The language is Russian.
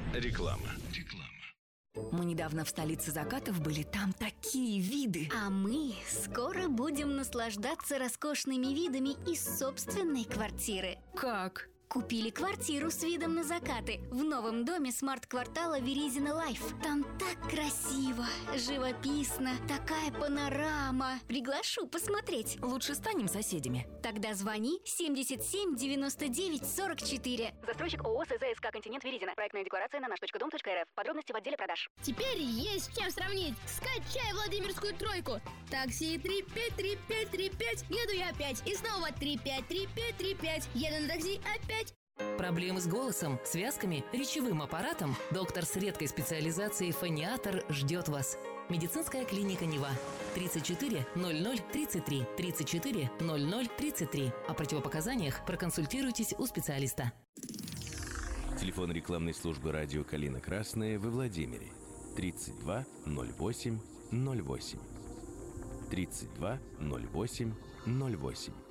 Реклама. Мы недавно в столице закатов были, там такие виды. А мы скоро будем наслаждаться роскошными видами из собственной квартиры. Как? Купили квартиру с видом на закаты в новом доме смарт-квартала Веризино Лайф. Там так красиво, живописно, такая панорама. Приглашу посмотреть. Лучше станем соседями. Тогда звони 77 99 44. Застройщик ООО СЗСК «Континент Веризино». Проектная декларация на наш.дом.рф. Подробности в отделе продаж. Теперь есть с чем сравнить. Скачай Владимирскую тройку. Такси 353535. Еду я опять. И снова 353535. Еду на такси опять. Проблемы с голосом, связками, речевым аппаратом? Доктор с редкой специализацией фониатор ждет вас. Медицинская клиника Нева. 34 00 33 34 00 33. О противопоказаниях проконсультируйтесь у специалиста. Телефон рекламной службы радио «Калина Красная» во Владимире. 32 08 08. 32 08 08.